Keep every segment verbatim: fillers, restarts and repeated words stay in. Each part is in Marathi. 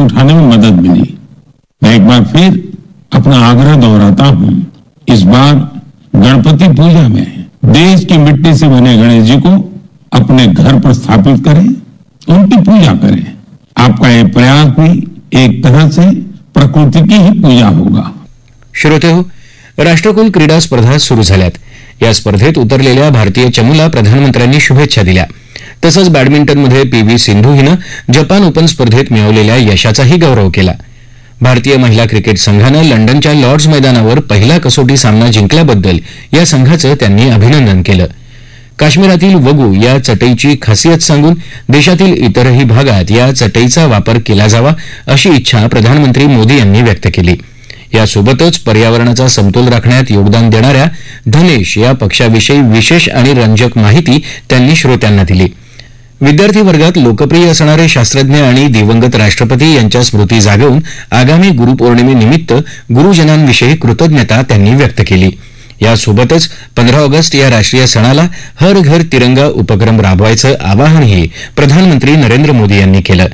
उठाने में मदद मिली। मैं एक बार फिर अपना आग्रह दोहराता हूं, इस बार गणपति पूजा में देश की मिट्टी से बने गणेश जी को अपने घर पर स्थापित करें, उनकी पूजा करें। आपका ये प्रयास भी एक तरह से प्रकृति की ही पूजा होगा। श्रोते हो, राष्ट्रकुल क्रीडा स्पर्धा सुरू झाल्यात। या स्पर्धेत उतरलेल्या भारतीय चमूला प्रधानमंत्र्यांनी शुभेच्छा दिल्या। तसंच बॅडमिंटनमध्ये पी व्ही सिंधू हिनं जपान ओपन स्पर्धेत मिळवलेल्या यशाचाही गौरव केला। भारतीय महिला क्रिकेट संघानं लंडनच्या लॉर्ड्स मैदानावर पहिला कसोटी सामना जिंकल्याबद्दल या संघाचं त्यांनी अभिनंदन केलं। काश्मीरातील वगू या चटईची खासियत सांगून देशातील इतरही भागात या चटईचा वापर केला जावा अशी इच्छा प्रधानमंत्री मोदी यांनी व्यक्त केली। यासोबतच पर्यावरणाचा समतोल राखण्यात योगदान देणाऱ्या धनेश या पक्षाविषयी विशेष आणि रंजक माहिती त्यांनी श्रोत्यांना दिली। विद्यार्थी वर्गात लोकप्रिय असणारे शास्त्रज्ञ आणि दिवंगत राष्ट्रपती यांच्या स्मृती जागवून आगामी गुरुपौर्णिमेनिमित्त गुरुजनांविषयी कृतज्ञता त्यांनी व्यक्त केली। यासोबतच पंधरा ऑगस्ट या राष्ट्रीय सणाला हर घर तिरंगा उपक्रम राबवायचं आवाहनही प्रधानमंत्री नरेंद्र मोदी यांनी केलं।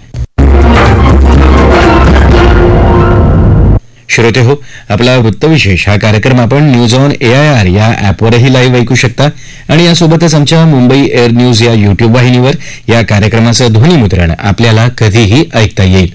श्रोते हो, आपला वृत्तविशेष हा कार्यक्रम आपण न्यूज ऑन एआयआर या ॲपवरही लाईव्ह ऐकू शकता आणि यासोबतच आमच्या मुंबई एअर न्यूज या युट्यूब वाहिनीवर या कार्यक्रमाचं ध्वनिमुद्रण आपल्याला कधीही ऐकता येईल।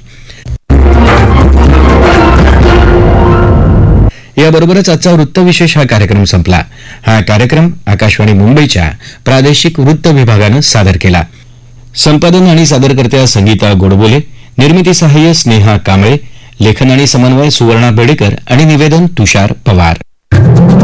याबरोबरच आजचा वृत्तविशेष हा कार्यक्रम संपला। हा कार्यक्रम आकाशवाणी मुंबईच्या प्रादेशिक वृत्त विभागानं सादर केला। संपादन आणि सादरकर्त्या संगीता गोडबोले, निर्मिती सहाय्य स्नेहा कांबळे, लेखन आणि समन्वय सुवर्णा बेडेकर आणि निवेदन तुषार पवार।